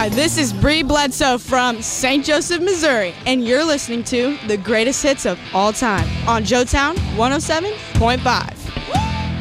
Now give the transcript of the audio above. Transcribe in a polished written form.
Hi, this is Bree Bledsoe from St. Joseph, Missouri, and you're listening to the greatest hits of all time on Joetown 107.5.